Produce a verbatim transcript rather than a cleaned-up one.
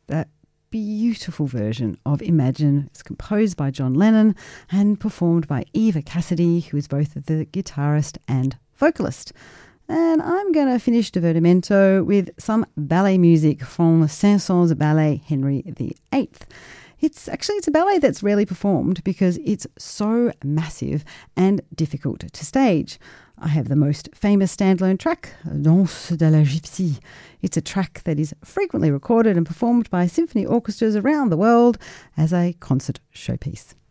that beautiful version of Imagine. It's composed by John Lennon and performed by Eva Cassidy, who is both the guitarist and vocalist. And I'm going to finish Divertimento with some ballet music from Saint-Saëns' ballet Henry the Eighth. It's actually, it's a ballet that's rarely performed because it's so massive and difficult to stage. I have the most famous standalone track, Danse de la Gypsy. It's a track that is frequently recorded and performed by symphony orchestras around the world as a concert showpiece.